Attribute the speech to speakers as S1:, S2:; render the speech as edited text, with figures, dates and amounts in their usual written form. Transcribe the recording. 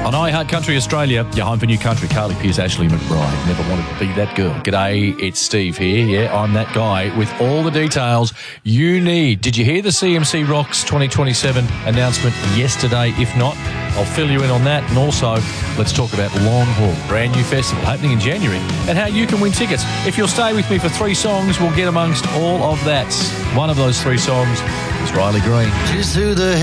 S1: On iHeart Country Australia, your home for new country, Carly Pearce, Ashley McBride. Never wanted to be that girl. G'day, it's Steve here. Yeah, I'm that guy with all the details you need. Did you hear the CMC Rocks 2027 announcement yesterday? If not, I'll fill you in on that. And also, let's talk about Long Haul, brand new festival happening in January, and how you can win tickets. If you'll stay with me for 3 songs, we'll get amongst all of that. One of those 3 songs is Riley Green.
S2: Just through the